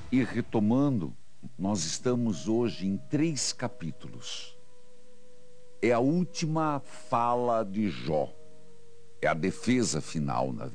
E retomando, nós estamos hoje em 3 capítulos. É a última fala de Jó. É a defesa final,